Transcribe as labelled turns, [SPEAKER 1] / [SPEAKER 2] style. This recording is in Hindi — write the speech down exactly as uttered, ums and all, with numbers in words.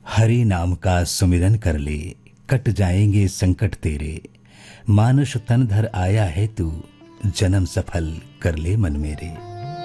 [SPEAKER 1] हरि नाम का सुमिरन कर ले, कट जाएंगे संकट तेरे। मानुष तन धर आया है तू, जन्म सफल कर ले मन मेरे।